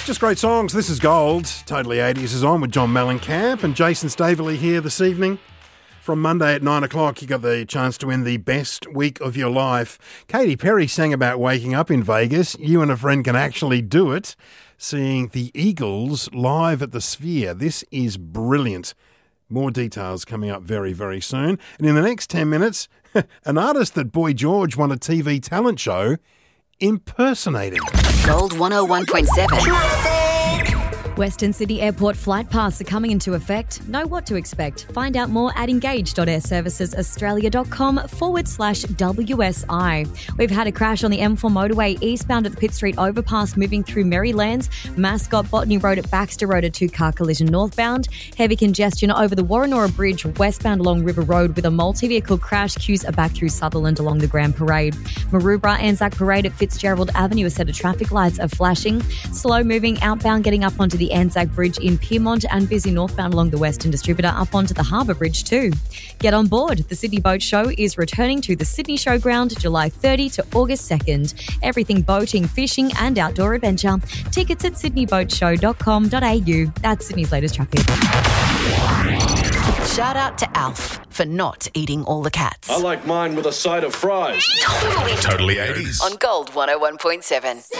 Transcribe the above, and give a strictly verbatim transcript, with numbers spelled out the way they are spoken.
Just great songs. This is Gold. Totally eighties is on with John Mellencamp and Jason Staveley here this evening. From Monday at nine o'clock, you got the chance to win the best week of your life. Katy Perry sang about waking up in Vegas. You and a friend can actually do it, seeing the Eagles live at the Sphere. This is brilliant. More details coming up very, very soon. And in the next ten minutes, an artist that Boy George won a T V talent show impersonating. Gold one oh one point seven. Western Sydney Airport flight paths are coming into effect. Know what to expect. Find out more at engage.airservicesaustralia.com forward slash W S I. We've had a crash on the M four motorway eastbound at the Pitt Street overpass moving through Marylands. Mascot Botany Road at Baxter Road, a two-car collision northbound. Heavy congestion over the Warrenora Bridge westbound along River Road with a multi-vehicle crash. Queues are back through Sutherland along the Grand Parade. Maroubra Anzac Parade at Fitzgerald Avenue, a set of traffic lights are flashing. Slow moving outbound getting up onto the Anzac Bridge in Pyrmont and busy northbound along the Western Distributor up onto the Harbour Bridge too. Get on board. The Sydney Boat Show is returning to the Sydney Showground July thirtieth to August second. Everything boating, fishing and outdoor adventure. Tickets at sydney boat show dot com dot a u. That's Sydney's latest traffic. Shout out to Alf for not eating all the cats. I like mine with a side of fries. Totally, Totally eighties. On Gold one oh one point seven.